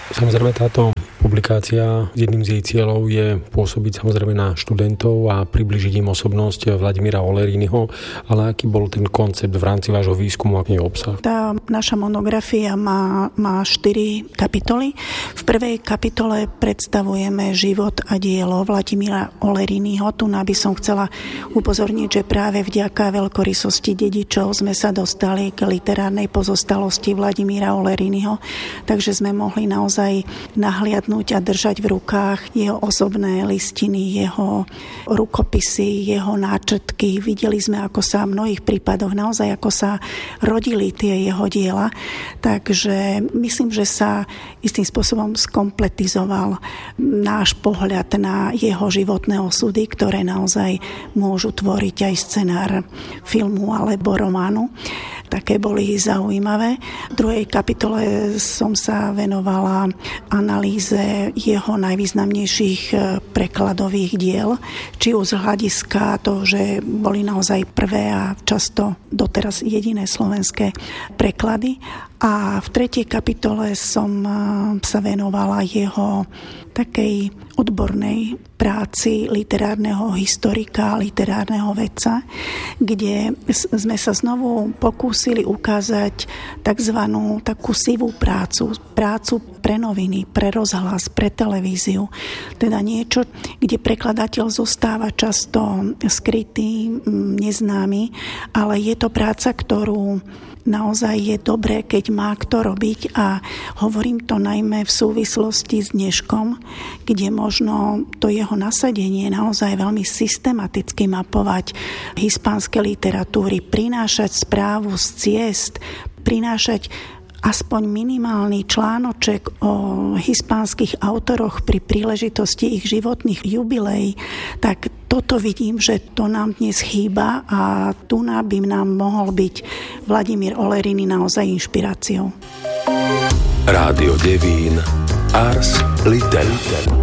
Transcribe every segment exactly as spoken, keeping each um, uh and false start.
Samozrejme táto publikácia, jedným z jej cieľov je pôsobiť samozrejme na študentov a približiť im osobnosť Vladimíra Olerínyho, ale aký bol ten koncept v rámci vášho výskumu, aký je obsah? Tá naša monografia má, má štyri kapitoly. V prvej kapitole predstavujeme život a dielo Vladimíra Olerínyho. Tu by som chcela upozorniť, že práve vďaka veľkorysosti dedičov sme sa dostali k literárnej pozostalosti Vladimíra Olerínyho, takže sme mohli naozaj nahliadnúť a držať v rukách jeho osobné listiny, jeho rukopisy, jeho náčrtky. Videli sme, ako sa v mnohých prípadoch naozaj, ako sa rodili tie jeho diela. Takže myslím, že sa istým spôsobom skompletizoval náš pohľad na jeho životné osudy, ktoré naozaj môžu tvoriť aj scenár filmu alebo románu. Také boli zaujímavé. V druhej kapitole som sa venovala analýze jeho najvýznamnejších prekladových diel, či už z hľadiska toho, že boli naozaj prvé a často doteraz jediné slovenské preklady. A v tretej kapitole som sa venovala jeho takej odbornej práci literárneho historika, literárneho vedca, kde sme sa znovu pokúsili ukázať takzvanú takú sivú prácu, prácu pre noviny, pre rozhlas, pre televíziu. Teda niečo, kde prekladateľ zostáva často skrytý, neznámy, ale je to práca, ktorú naozaj je dobré, keď má kto robiť, a hovorím to najmä v súvislosti s dneškom, kde možno to jeho nasadenie naozaj veľmi systematicky mapovať hispánske literatúry, prinášať správu z ciest, prinášať aspoň minimálny článoček o hispánskych autoroch pri príležitosti ich životných jubileí, tak toto vidím, že to nám dnes chýba a tu by nám mohol byť Vladimír Oleríny naozaj inšpiráciou. Rádio Devín, Ars Literae.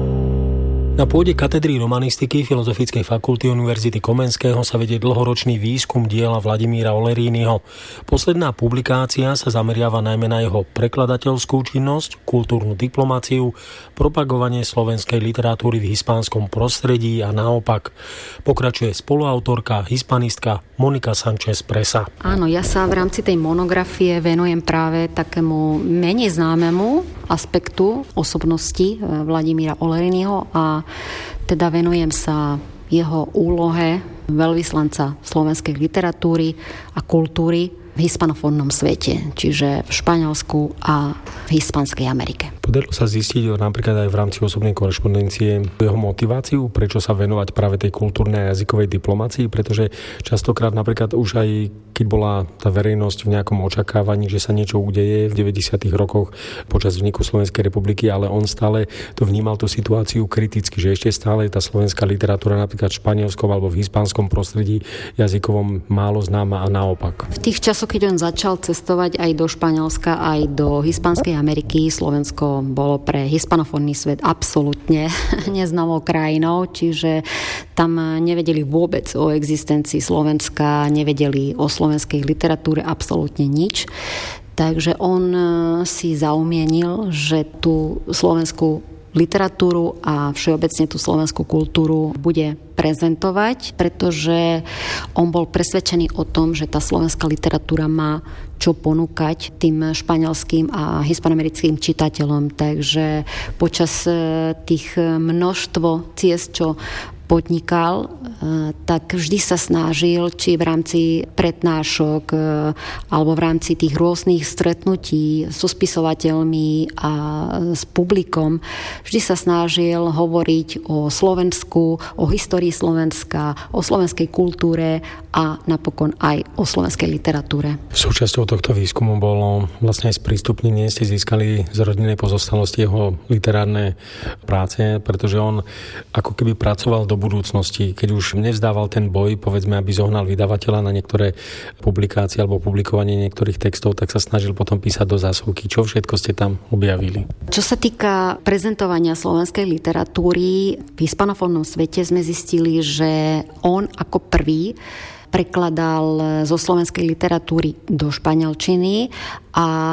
Na pôde katedry romanistiky Filozofickej fakulty Univerzity Komenského sa vedie dlhoročný výskum diela Vladimíra Olerínyho. Posledná publikácia sa zameriava najmä na jeho prekladateľskú činnosť, kultúrnu diplomáciu, propagovanie slovenskej literatúry v hispánskom prostredí a naopak. Pokračuje spoluautorka, hispanistka Monika Sanchez Presa. Áno, ja sa v rámci tej monografie venujem práve takému menej známemu aspektu osobnosti Vladimíra Olerínyho a teda venujem sa jeho úlohe veľvyslanca slovenskej literatúry a kultúry v hispanofónnom svete, čiže v Španielsku a v Hispánskej Amerike. Podarilo sa zistiť napríklad aj v rámci osobnej korešpondencie jeho motiváciu, prečo sa venovať práve tej kultúrnej a jazykovej diplomácii, pretože častokrát napríklad už aj keď bola tá verejnosť v nejakom očakávaní, že sa niečo udeje v deväťdesiatych rokoch počas vzniku Slovenskej republiky, ale on stále to vnímal tú situáciu kriticky, že ešte stále tá slovenská literatúra napríklad v španielskom alebo v hispánskom prostredí jazykovom málo známa a naopak. V tých časoch, keď on začal cestovať aj do Španielska, aj do Hispánskej Ameriky, Slovensko bolo pre hispanofónny svet absolútne neznámou krajinou, čiže tam nevedeli vôbec o existencii Slovenska, nevedeli o slovenskej literatúre absolútne nič. Takže on si zaumienil, že tú slovenskú literatúru a všeobecne tú slovenskú kultúru bude prezentovať, pretože on bol presvedčený o tom, že tá slovenská literatúra má čo ponúkať tým španielským a hispanoamerickým čitateľom. Takže počas tých množstvo ciest, čo podnikal, tak vždy sa snažil, či v rámci prednášok alebo v rámci tých rôznych stretnutí so spisovateľmi a s publikom, vždy sa snažil hovoriť o Slovensku, o histórii Slovenska, o slovenskej kultúre a napokon aj o slovenskej literatúre. Súčasťou tohto výskumu bolo vlastne aj sprístupnenie, ste získali z rodinnej pozostalosti jeho literárne práce, pretože on ako keby pracoval do budúcnosti, keď už nevzdával ten boj, povedzme, aby zohnal vydavateľa na niektoré publikácie alebo publikovanie niektorých textov, tak sa snažil potom písať do zásuvky. Čo všetko ste tam objavili? Čo sa týka prezentovania slovenskej literatúry v hispanofónnom svete, sme zistili, že on ako prvý prekladal zo slovenskej literatúry do španielčiny a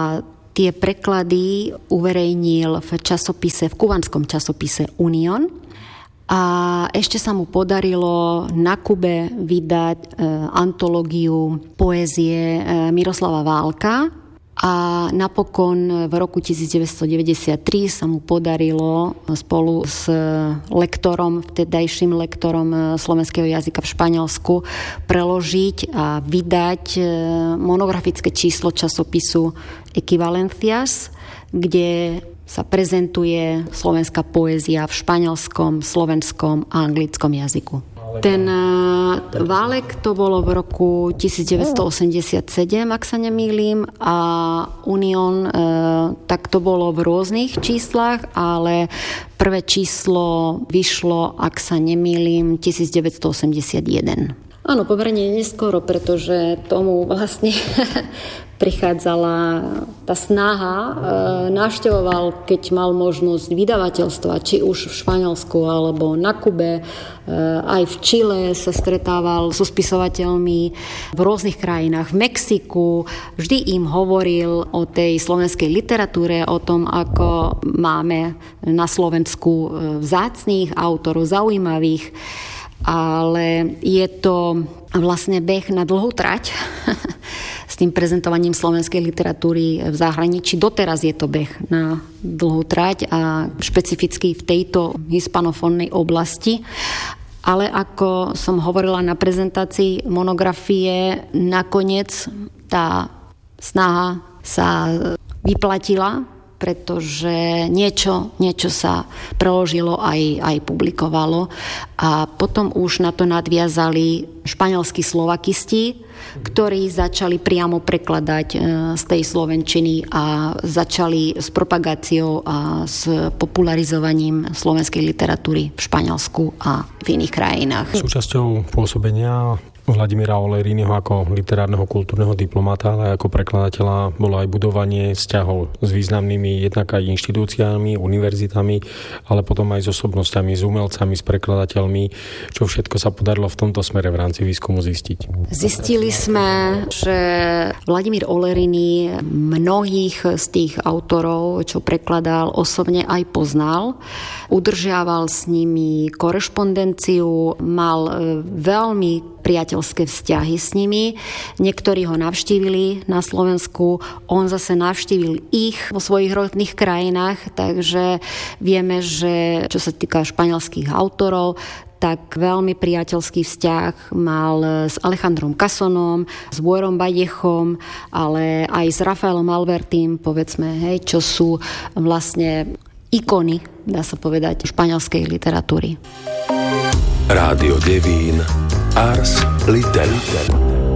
Tie preklady uverejnil v časopise, v kubanskom časopise Unión. A ešte sa mu podarilo na Kube vydať e, antológiu poézie e, Miroslava Válka. A napokon v roku devätnásťstodeväťdesiattri sa mu podarilo spolu s lektorom, vtedajším lektorom slovenského jazyka v Španielsku preložiť a vydať monografické číslo časopisu Equivalencias, kde sa prezentuje slovenská poézia v španielskom, slovenskom a anglickom jazyku. Ten Válek to bolo v roku devätnásťstoosemdesiatsedem, ak sa nemýlim, a Unión tak to bolo v rôznych číslach, ale prvé číslo vyšlo, ak sa nemýlim, devätnásťstoosemdesiatjeden. Áno, pomerne neskoro, pretože tomu vlastne prichádzala tá snaha, e, navštevoval, keď mal možnosť vydavateľstva, či už v Španielsku alebo na Kube, e, aj v Čile sa stretával so spisovateľmi v rôznych krajinách, v Mexiku. Vždy im hovoril o tej slovenskej literatúre, o tom, ako máme na Slovensku vzácnych autorov, zaujímavých, ale je to vlastne beh na dlhú trať s tým prezentovaním slovenskej literatúry v zahraničí. Doteraz je to beh na dlhú trať a špecificky v tejto hispanofónnej oblasti. Ale ako som hovorila na prezentácii monografie, nakoniec tá snaha sa vyplatila, pretože niečo, niečo sa preložilo aj, aj publikovalo a potom už na to nadviazali španielskí slovakisti, ktorí začali priamo prekladať z tej slovenčiny a začali s propagáciou a s popularizovaním slovenskej literatúry v Španielsku a v iných krajinách. Súčasťou pôsobenia Vladimíra Olerínyho ako literárneho kultúrneho diplomata, ale ako prekladateľa bolo aj budovanie vzťahov s významnými jednak aj inštitúciami, univerzitami, ale potom aj s osobnosťami, s umelcami, s prekladateľmi, čo všetko sa podarilo v tomto smere v rámci výskumu zistiť. Zistili sme, že Vladimír Oleríny mnohých z tých autorov, čo prekladal, osobne aj poznal. Udržiaval s nimi korešpondenciu, mal veľmi priateľské vzťahy s nimi. Niektorí ho navštívili na Slovensku, on zase navštívil ich vo svojich rodných krajinách, takže vieme, že čo sa týka španielských autorov, tak veľmi priateľský vzťah mal s Alejandrom Casonom, s Buerom Ballechom, ale aj s Rafaelom Albertim, povedzme, hej, čo sú vlastne ikony, dá sa povedať, španielskej literatúry. Rádio Devín, Ars Literatura.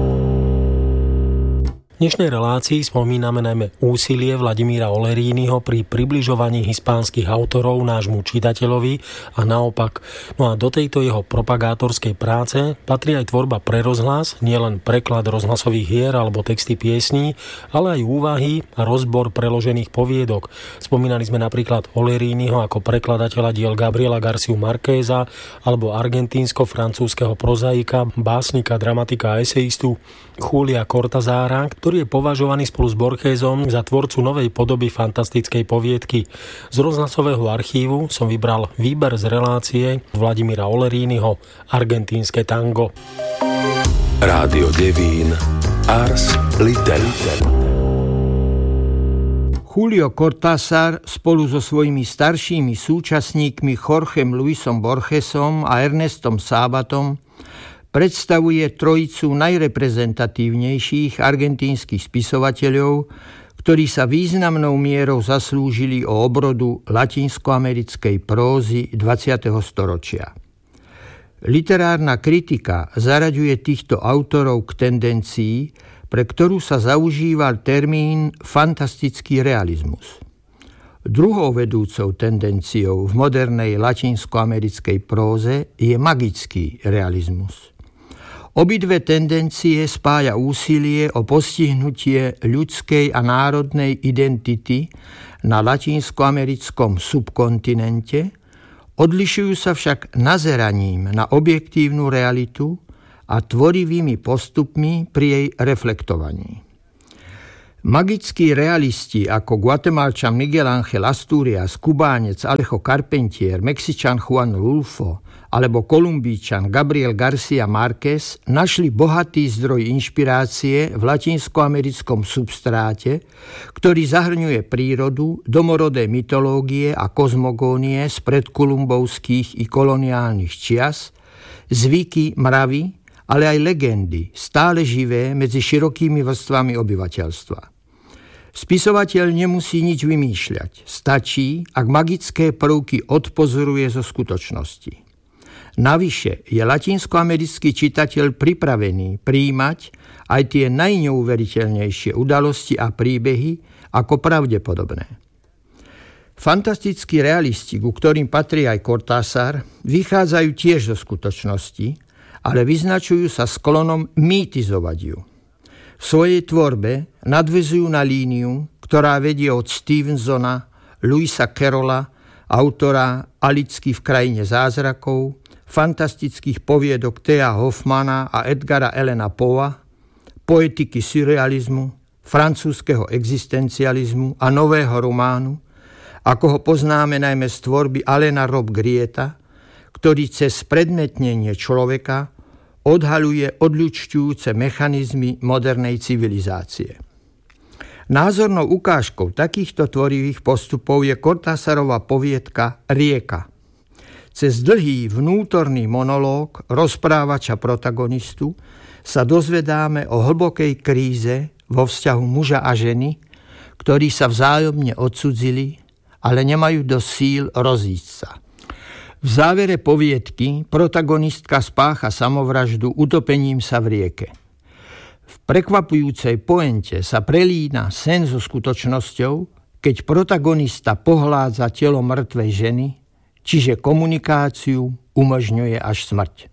V dnešnej relácii spomíname najmä úsilie Vladimíra Olerínyho pri približovaní hispánskych autorov nášmu čitateľovi a naopak. No a do tejto jeho propagátorskej práce patrí aj tvorba pre rozhlas, nielen preklad rozhlasových hier alebo texty piesní, ale aj úvahy a rozbor preložených poviedok. Spomínali sme napríklad Olerínyho ako prekladateľa diel Gabriela Garciu Marqueza alebo argentínsko-francúzskeho prozaika, básnika, dramatika a eseistu Julia Cortazára, ktorý je považovaný spolu s Borgesom za tvorcu novej podoby fantastickej poviedky. Z rozhlasového archívu som vybral výber z relácie Vladimíra Olerínyho Argentínske tango. Rádio Devín, Ars Literatura. Julio Cortázar spolu so svojimi staršími súčasníkmi Jorgem Luisom Borgesom a Ernestom Sábatom predstavuje trojicu najreprezentatívnejších argentínskych spisovateľov, ktorí sa významnou mierou zaslúžili o obrodu latinskoamerickej prózy dvadsiateho storočia. Literárna kritika zaraďuje týchto autorov k tendencii, pre ktorú sa zaužíval termín fantastický realizmus. Druhou vedúcou tendenciou v modernej latinskoamerickej próze je magický realizmus. Obidve tendencie spája úsilie o postihnutie ľudskej a národnej identity na latinskoamerickom subkontinente, odlišujú sa však nazeraním na objektívnu realitu a tvorivými postupmi pri jej reflektovaní. Magickí realisti ako Guatemalčan Miguel Ángel Asturias, Kubánec Alejo Carpentier, Mexičan Juan Rulfo alebo Kolumbíčan Gabriel García Márquez našli bohatý zdroj inšpirácie v latinskoamerickom substráte, ktorý zahrňuje prírodu, domorodé mytológie a kozmogónie z predkolumbovských i koloniálnych čias, zvyky, mravy, ale aj legendy, stále živé medzi širokými vrstvami obyvateľstva. Spisovateľ nemusí nič vymýšľať. Stačí, ak magické prvky odpozoruje zo skutočnosti. Navyše je latinskoamerický čitateľ pripravený prijímať aj tie najneuveriteľnejšie udalosti a príbehy ako pravdepodobné. Fantastickí realisti, ku ktorým patrí aj Cortázar, vychádzajú tiež zo skutočnosti, ale vyznačujú sa sklonom mýtizovať ju. V svojej tvorbe nadväzujú na líniu, ktorá vedie od Stevensona, Lewisa Carrolla, autora Alicky v krajine zázrakov, fantastických poviedok Thea Hoffmana a Edgara Allena Poea, poetiky surrealizmu, francúzskeho existencializmu a nového románu, ako ho poznáme najmä z tvorby Alena Rob Grieta, ktorý cez predmetnenie človeka odhaľuje odľučťujúce mechanizmy modernej civilizácie. Názornou ukážkou takýchto tvorivých postupov je Cortázarova poviedka Rieka. Cez dlhý vnútorný monológ rozprávača protagonistu sa dozvedáme o hlbokej kríze vo vzťahu muža a ženy, ktorí sa vzájomne odcudzili, ale nemajú dosť síl rozísť sa. V závere poviedky protagonistka spácha samovraždu utopením sa v rieke. V prekvapujúcej pointe sa prelína sen so skutočnosťou, keď protagonista pohládza telo mŕtvej ženy, čiže komunikáciu umožňuje až smrť.